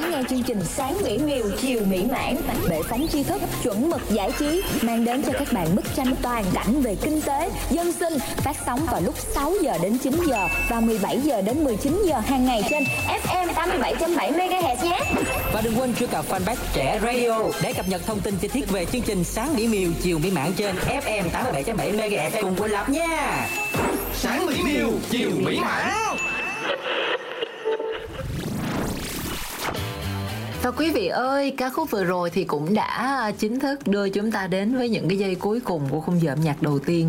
đón nghe chương trình Sáng mỹ miều, chiều mỹ mãn, bệ phóng tri thức, chuẩn mực giải trí, mang đến cho các bạn bức tranh toàn cảnh về kinh tế, dân sinh, phát sóng vào lúc 6 giờ đến 9 giờ và 17 giờ đến 19 giờ hàng ngày trên FM 87.7 MHz nhé. Và đừng quên truy cập fanpage Trẻ Radio để cập nhật thông tin chi tiết về chương trình Sáng mỹ miều, chiều mỹ mãn trên FM 87.7 MHz cùng Quỳnh Lập nha. Sáng mỹ miều, chiều mỹ mãn. Và quý vị ơi, ca khúc vừa rồi thì cũng đã chính thức đưa chúng ta đến với những cái giây cuối cùng của khung giờ âm nhạc đầu tiên